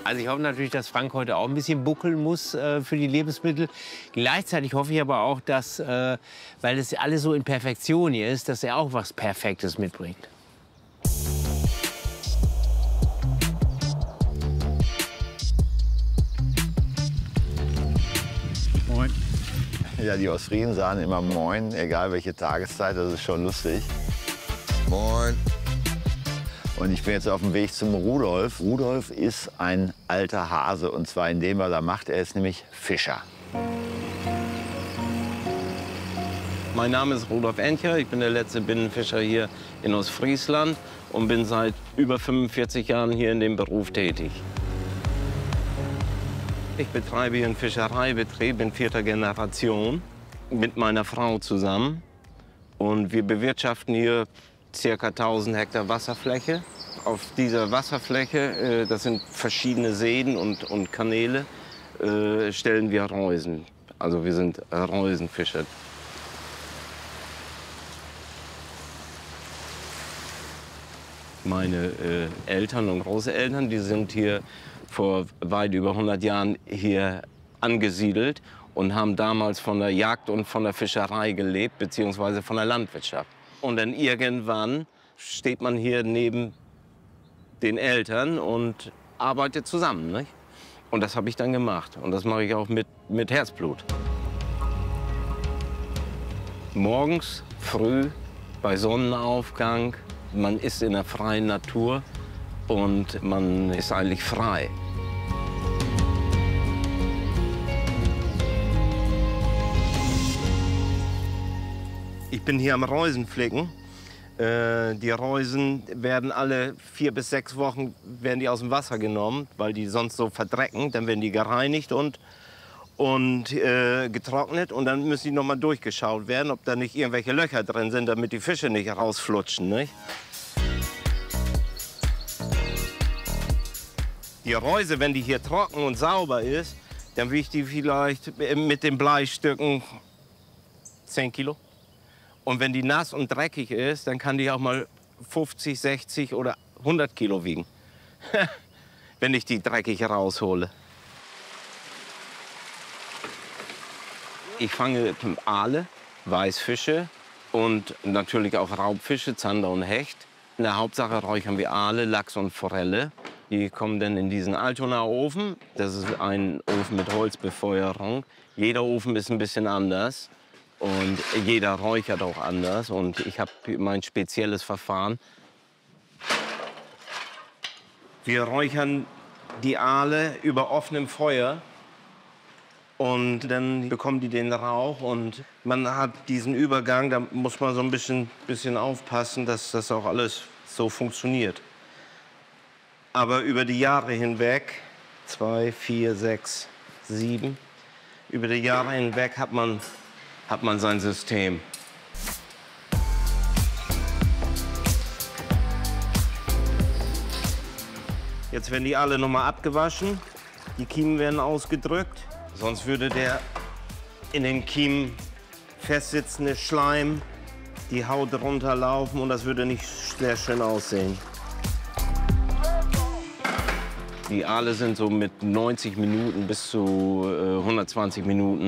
Also ich hoffe natürlich, dass Frank heute auch ein bisschen buckeln muss für die Lebensmittel. Gleichzeitig hoffe ich aber auch, dass, weil es alles so in Perfektion hier ist, dass er auch was Perfektes mitbringt. Moin. Ja, die Ostfriesen sagen immer Moin, egal welche Tageszeit, das ist schon lustig. Moin. Und ich bin jetzt auf dem Weg zum Rudolf. Rudolf ist ein alter Hase, und zwar in dem, was er macht. Er ist nämlich Fischer. Mein Name ist Rudolf Encher, ich bin der letzte Binnenfischer hier in Ostfriesland und bin seit über 45 Jahren hier in dem Beruf tätig. Ich betreibe hier einen Fischereibetrieb in 4. Generation mit meiner Frau zusammen. Und wir bewirtschaften hier ca. 1000 Hektar Wasserfläche. Auf dieser Wasserfläche, das sind verschiedene Seen und Kanäle, stellen wir Reusen. Also wir sind Reusenfischer. Meine Eltern und Großeltern, die sind hier vor weit über 100 Jahren hier angesiedelt und haben damals von der Jagd und von der Fischerei gelebt, beziehungsweise von der Landwirtschaft. Und dann irgendwann steht man hier neben den Eltern und arbeitet zusammen, nicht? Und das habe ich dann gemacht. Und das mache ich auch mit Herzblut. Morgens früh bei Sonnenaufgang, man ist in der freien Natur und man ist eigentlich frei. Ich bin hier am Reusenflicken. Die Reusen werden alle 4 bis 6 Wochen werden die aus dem Wasser genommen, weil die sonst so verdrecken. Dann werden die gereinigt und getrocknet. Und dann müssen die noch mal durchgeschaut werden, ob da nicht irgendwelche Löcher drin sind, damit die Fische nicht rausflutschen. Nicht? Die Reuse, wenn die hier trocken und sauber ist, dann wiegt die vielleicht mit den Bleistücken 10 Kilo. Und wenn die nass und dreckig ist, dann kann die auch mal 50, 60 oder 100 Kilo wiegen, wenn ich die dreckig raushole. Ich fange Aale, Weißfische und natürlich auch Raubfische, Zander und Hecht. In der Hauptsache räuchern wir Aale, Lachs und Forelle. Die kommen dann in diesen Altonaer Ofen. Das ist ein Ofen mit Holzbefeuerung. Jeder Ofen ist ein bisschen anders. Und jeder räuchert auch anders. Und ich habe mein spezielles Verfahren. Wir räuchern die Aale über offenem Feuer. Und dann bekommen die den Rauch. Und man hat diesen Übergang, da muss man so ein bisschen aufpassen, dass das auch alles so funktioniert. Aber über die Jahre hinweg, 2, 4, 6, 7, über die Jahre hinweg hat man sein System. Jetzt werden die alle noch mal abgewaschen. Die Kiemen werden ausgedrückt. Sonst würde der in den Kiemen festsitzende Schleim die Haut runterlaufen und das würde nicht sehr schön aussehen. Die Aale sind so mit 90 Minuten bis zu 120 Minuten